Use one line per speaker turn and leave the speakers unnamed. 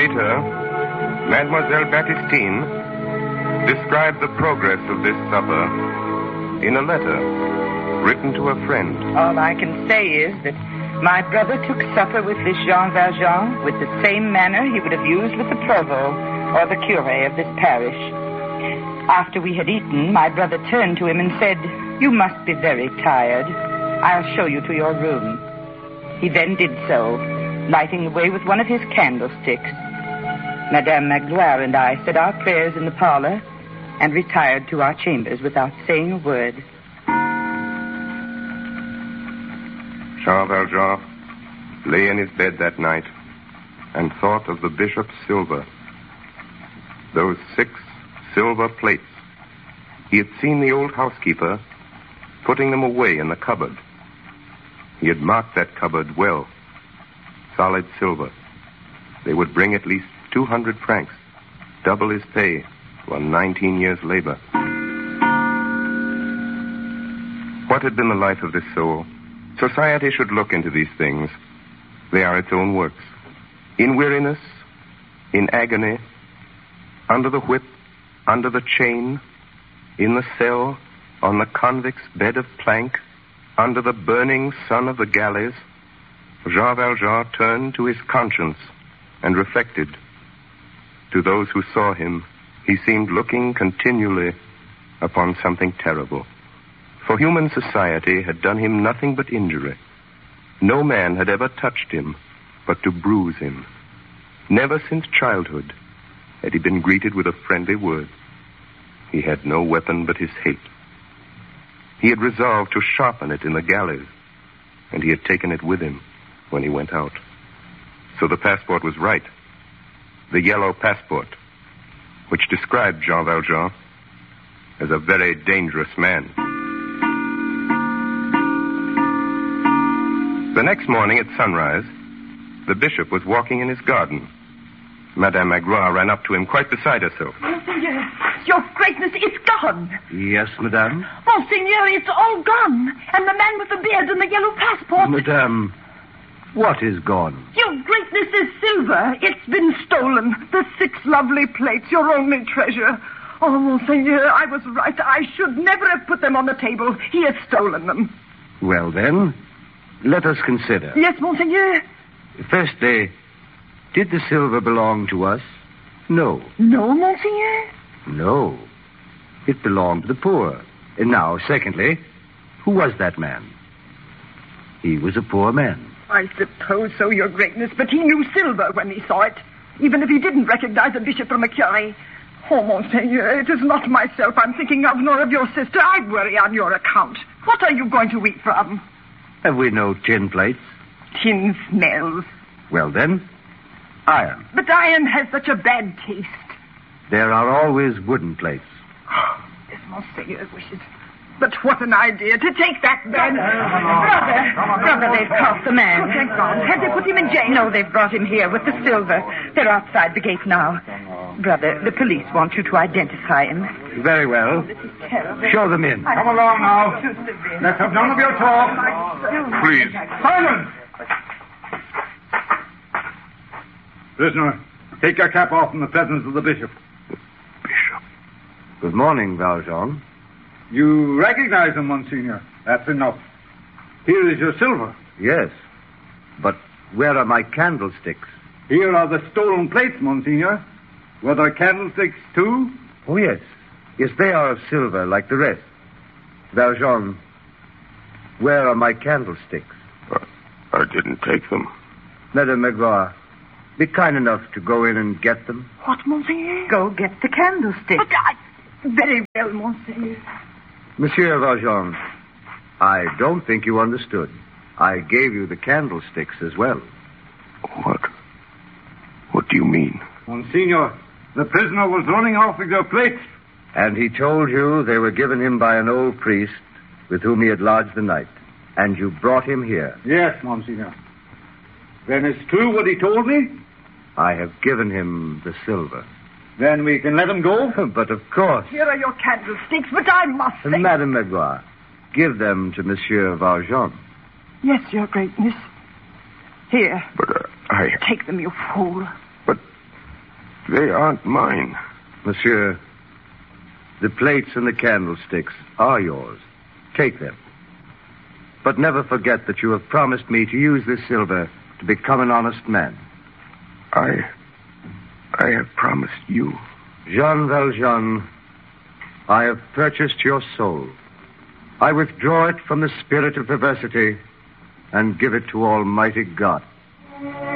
later, Mademoiselle Baptistine described the progress of this supper in a letter written to a friend.
All I can say is that my brother took supper with this Jean Valjean with the same manner he would have used with the provost or the curé of this parish. After we had eaten, my brother turned to him and said, "You must be very tired. I'll show you to your room." He then did so, lighting the way with one of his candlesticks. Madame Magloire and I said our prayers in the parlor and retired to our chambers without saying a word.
Jean Valjean lay in his bed that night and thought of the bishop's silver. Those 6 silver plates. He had seen the old housekeeper putting them away in the cupboard. He had marked that cupboard well. Solid silver. They would bring at least 200 francs, double his pay for 19 years' labor. What had been the life of this soul? Society should look into these things. They are its own works. In weariness, in agony, under the whip, under the chain, in the cell, on the convict's bed of plank, under the burning sun of the galleys, Jean Valjean turned to his conscience and reflected. To those who saw him, he seemed looking continually upon something terrible. For human society had done him nothing but injury. No man had ever touched him but to bruise him. Never since childhood had he been greeted with a friendly word. He had no weapon but his hate. He had resolved to sharpen it in the galleys, and he had taken it with him when he went out. So the passport was right. The yellow passport, which described Jean Valjean as a very dangerous man. The next morning at sunrise, the bishop was walking in his garden. Madame Magloire ran up to him quite beside herself.
Monseigneur, your greatness, it's gone.
Yes, madame?
Monseigneur, it's all gone. And the man with the beard and the yellow passport.
Madame, what is gone?
Your greatness is silver. It's been stolen. The 6 lovely plates, your only treasure. Oh, Monseigneur, I was right. I should never have put them on the table. He has stolen them.
Well, then, let us consider.
Yes, Monseigneur.
Firstly, did the silver belong to us? No.
No, Monseigneur?
No. It belonged to the poor. And now, secondly, who was that man? He was a poor man.
I suppose so, your greatness, but he knew silver when he saw it, even if he didn't recognize a bishop from a curé. Oh, Monseigneur, it is not myself I'm thinking of, nor of your sister. I worry on your account. What are you going to eat from?
Have we no tin plates?
Tin smells.
Well, then, iron.
But iron has such a bad taste.
There are always wooden plates.
Yes, Monseigneur wishes. But what an idea to take that man.
Brother, they've caught the man.
Oh, thank God. Have they put him in jail?
No, they've brought him here with the silver. They're outside the gate now. Brother, the police want you to identify him.
Very well. Show them in.
Come along now. Let's have none of your talk.
Please.
Silence! Prisoner, take your cap off in the presence of the bishop.
Bishop.
Good morning, Valjean.
You recognize him, Monsignor. That's enough. Here is your silver.
Yes, but where are my candlesticks?
Here are the stolen plates, Monsignor. Were there candlesticks, too?
Oh, yes. Yes, they are of silver, like the rest. Valjean, where are my candlesticks?
I didn't take them.
Madame Magloire, be kind enough to go in and get them.
What, Monseigneur?
Go get the candlestick.
But very well, Monseigneur.
Monsieur Valjean, I don't think you understood. I gave you the candlesticks as well.
What? What do you mean?
Monsignor, the prisoner was running off with your plates.
And he told you they were given him by an old priest with whom he had lodged the night. And you brought him here.
Yes, Monsignor. Then it's true what he told me?
I have given him the silver.
Then we can let him go?
But of course.
Here are your candlesticks, but I must say...
Madame Magloire, give them to Monsieur Valjean.
Yes, your greatness. Here.
But I...
Take them, you fool.
But They aren't mine.
Monsieur, the plates and the candlesticks are yours. Take them. But never forget that you have promised me to use this silver to become an honest man.
I have promised you.
Jean Valjean, I have purchased your soul. I withdraw it from the spirit of perversity and give it to Almighty God.